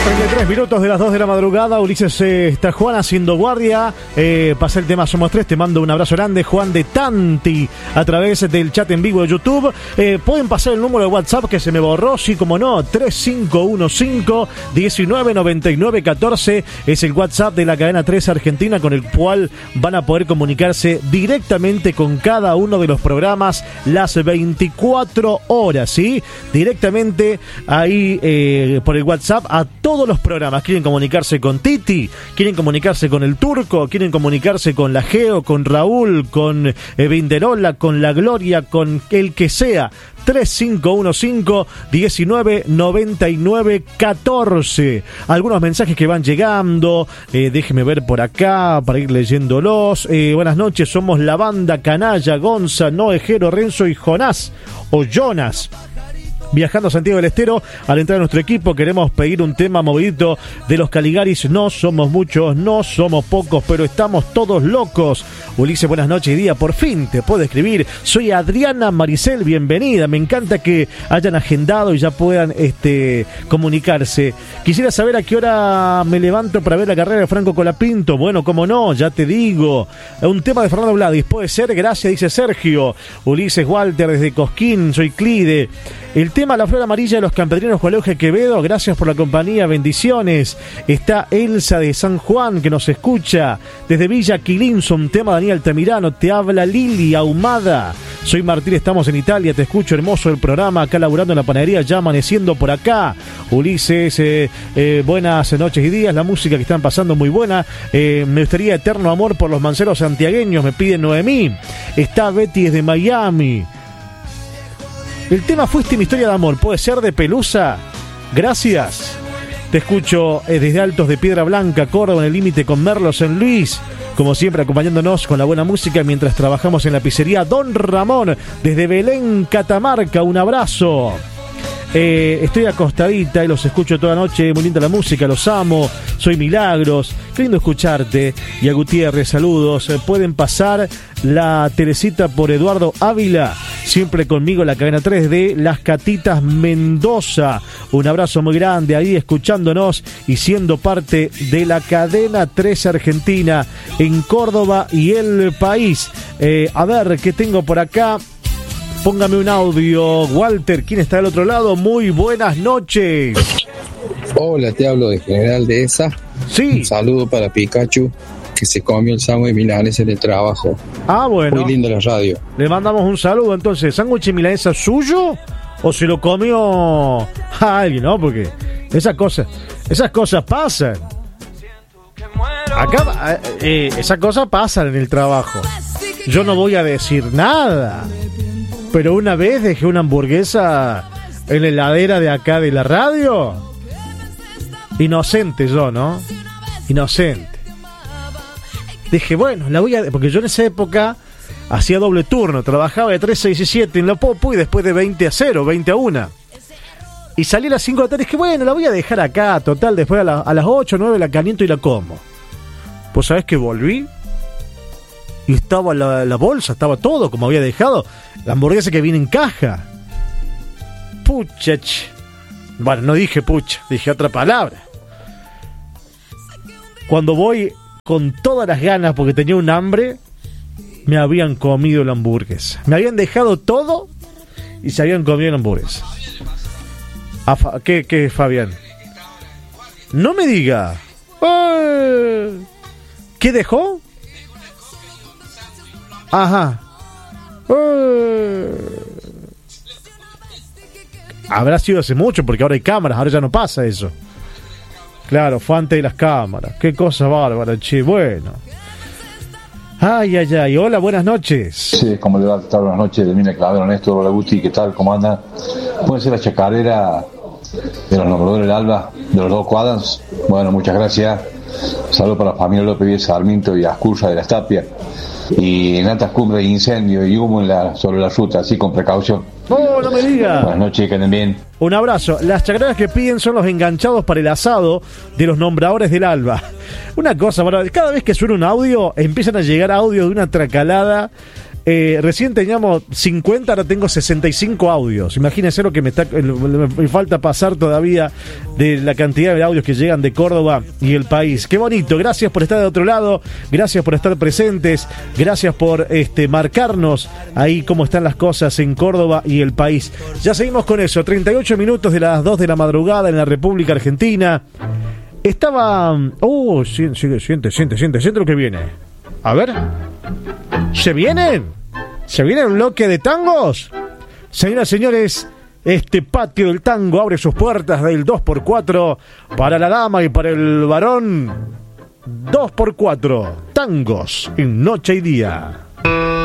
33 minutos de las 2 de la madrugada. Ulises, está Juan haciendo guardia. Pasa el tema Somos Tres. Te mando un abrazo grande, Juan de Tanti, a través del chat en vivo de YouTube. Pueden pasar el número de WhatsApp que se me borró, sí, como no, 3515-199914 es el WhatsApp de la cadena 3 Argentina, con el cual van a poder comunicarse directamente con cada uno de los programas las 24 horas, ¿sí? Directamente ahí por el WhatsApp a todos los programas. Quieren comunicarse con Titi, quieren comunicarse con el Turco, quieren comunicarse con la Geo, con Raúl, con Vinderola, con la Gloria, con el que sea. 3515-199914. Algunos mensajes que van llegando, déjeme ver por acá para ir leyéndolos. Buenas noches, somos la banda Canalla, Gonza, Noejero, Renzo y Jonás o Jonas. Viajando a Santiago del Estero, al entrar a nuestro equipo queremos pedir un tema movidito de los Caligaris. No somos muchos, no somos pocos, pero estamos todos locos. Ulises, buenas noches y día, por fin te puedo escribir. Soy Adriana Maricel, bienvenida. Me encanta que hayan agendado y ya puedan comunicarse. Quisiera saber a qué hora me levanto para ver la carrera de Franco Colapinto. Bueno, cómo no, ya te digo. Un tema de Fernando Vladis, puede ser, gracias, dice Sergio. Ulises Walter desde Cosquín, soy Clide. El tema La Flor Amarilla de los Campesinos con Euge Quevedo, gracias por la compañía, bendiciones. Está Elsa de San Juan que nos escucha desde Villa Quilinson, tema Daniel Tamirano. Te habla Lili Ahumada. Soy Martín, estamos en Italia, te escucho, hermoso el programa, acá laburando en la panadería, ya amaneciendo por acá. Ulises, buenas noches y días, la música que están pasando muy buena. Me gustaría Eterno Amor por los Manceros Santiagueños, me pide Noemí. Está Betty desde Miami. El tema Fuiste mi historia de amor, puede ser de Pelusa. Gracias. Te escucho desde Altos de Piedra Blanca, Córdoba, en el límite con Merlo, San Luis. Como siempre, acompañándonos con la buena música mientras trabajamos en la pizzería Don Ramón, desde Belén, Catamarca. Un abrazo. Estoy acostadita y los escucho toda la noche. Muy linda la música, los amo. Soy Milagros, qué lindo escucharte. Y a Gutiérrez, saludos. Pueden pasar la Teresita por Eduardo Ávila. Siempre conmigo la cadena 3 de Las Catitas Mendoza. Un abrazo muy grande ahí escuchándonos y siendo parte de la cadena 3 Argentina en Córdoba y el país. A ver, ¿qué tengo por acá? Póngame un audio, Walter. ¿Quién está del otro lado? Muy buenas noches. Hola, te hablo de General Dehesa. Sí. Un saludo para Pikachu, que se comió el sándwich milanesa en el trabajo. Ah, bueno. Muy linda la radio. Le mandamos un saludo entonces. ¿Sándwich milanesa suyo o se lo comió a alguien, no? Porque esas cosas pasan. Acá esas cosas pasan en el trabajo. Yo no voy a decir nada. Pero una vez dejé una hamburguesa en la heladera de acá de la radio. Inocente yo, ¿no? Inocente. Dije, bueno, la voy a... Porque yo en esa época hacía doble turno. Trabajaba de 3, 6 y 7 en la Popo y después de 20-0, 20-1. Y salí a las 5 de la tarde y dije, bueno, la voy a dejar acá. Total, después a las 8, 9 la caliento y la como. Pues ¿sabés que volví? Y estaba la bolsa, estaba todo como había dejado. La hamburguesa que viene en caja. Pucha. Bueno, no dije pucha, dije otra palabra. Cuando voy con todas las ganas porque tenía un hambre, me habían comido la hamburguesa. Me habían dejado todo y se habían comido la hamburguesa. ¿Qué, Fabián? No me diga. ¿Qué dejó? Ajá. Habrá sido hace mucho porque ahora hay cámaras, ahora ya no pasa eso. Claro, fue antes de las cámaras. Qué cosa bárbara, che. Bueno. Ay. Hola, buenas noches. Sí, ¿cómo le va? ¿Qué tal? Buenas noches. De Mina Clavero, Néstor, hola Guti, ¿qué tal? ¿Cómo anda? ¿Puede ser la chacarera de los nombradores del Alba, de los dos cuadras? Bueno, muchas gracias. Saludos para la familia López Víez Sarmiento y Ascursa de la Estapia. Y en altas cumbres de incendio y humo sobre la ruta, así con precaución. No me diga. Buenas noches, que anden bien. Un abrazo. Las chacareras que piden son los enganchados para el asado de los nombradores del Alba. Una cosa, cada vez que suena un audio, empiezan a llegar audios de una tracalada. Recién teníamos 50, ahora tengo 65 audios. Imagínense lo que me falta pasar todavía de la cantidad de audios que llegan de Córdoba y el país. Qué bonito, gracias por estar de otro lado, gracias por estar presentes, gracias por marcarnos ahí cómo están las cosas en Córdoba y el país. Ya seguimos con eso, 38 minutos de las 2 de la madrugada en la República Argentina. Estaba... siente lo que viene. A ver. ¿Se vienen? ¿Se viene un bloque de tangos? Señoras y señores, este patio del tango abre sus puertas del 2x4 para la dama y para el varón. 2x4, tangos en noche y día.